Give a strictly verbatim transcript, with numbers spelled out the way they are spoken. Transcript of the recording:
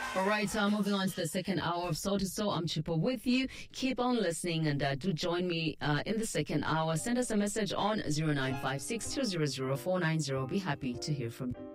All right, so moving on to the second hour of Soul to Soul. I'm Chipo with you. Keep on listening and uh, do join me uh, in the second hour. Send us a message on zero nine five six two zero zero four nine zero. Be happy to hear from you.